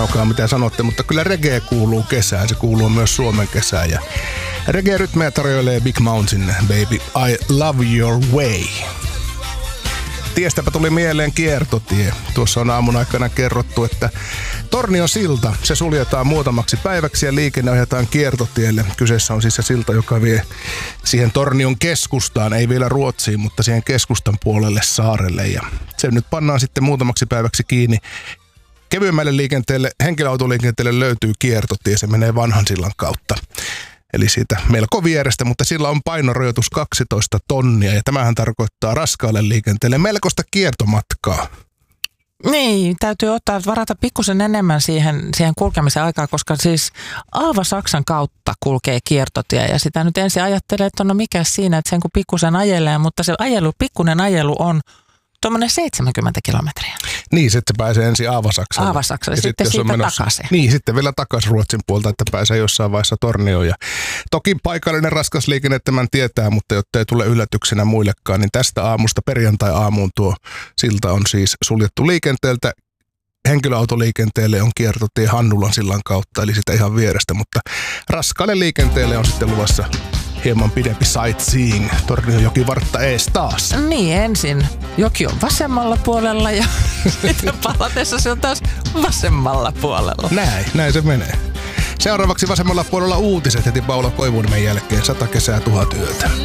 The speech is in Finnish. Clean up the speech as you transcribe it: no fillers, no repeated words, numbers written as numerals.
sanokaa mitä sanotte, mutta kyllä reggae kuuluu kesään. Se kuuluu myös Suomen kesään. Ja reggae-rytmejä tarjoilee Big Mountain, Baby, I Love Your Way. Tiestäpä tuli mieleen kiertotie. Tuossa on aamun aikana kerrottu, että Tornion silta, se suljetaan muutamaksi päiväksi ja liikenne ohjataan kiertotielle. Kyseessä on siis se silta, joka vie siihen Tornion keskustaan, ei vielä Ruotsiin, mutta siihen keskustan puolelle saarelle. Ja se nyt pannaan sitten muutamaksi päiväksi kiinni. Kevyemmälle liikenteelle, henkilöautoliikenteelle löytyy kiertotie, se menee vanhan sillan kautta. Eli siitä melko vierestä, mutta sillä on painorajoitus 12 tonnia ja tämähän tarkoittaa raskaalle liikenteelle melkoista kiertomatkaa. Niin, täytyy varata pikkusen enemmän siihen kulkemisen aikaa, koska siis Aava-Saksan kautta kulkee kiertotie ja sitä nyt ensin ajattelee, että no mikä siinä, että sen kun pikkusen ajelee, mutta se pikkunen ajelu on tuommoinen 70 kilometriä. Niin, sitten se pääsee ensin Aava-Saksalle. Ja sitten siitä takaisin. Niin, sitten vielä takaisin Ruotsin puolta, että pääsee jossain vaiheessa Tornioon. Ja toki paikallinen raskas liikenne tämän tietää, mutta jotta ei tule yllätyksenä muillekaan, niin tästä aamusta perjantai-aamuun tuo silta on siis suljettu liikenteeltä. Henkilöautoliikenteelle on kiertotie Hannulan sillan kautta, eli sitä ihan vierestä, mutta raskaalle liikenteelle on sitten luvassa hieman pidempi sightseeing. Tornionjoki vartta ees taas. Niin, ensin joki on vasemmalla puolella ja sitten palatessa se on taas vasemmalla puolella. Näin se menee. Seuraavaksi vasemmalla puolella uutiset heti Paula Koivuniemen jälkeen 100 kesää 1000 yötä.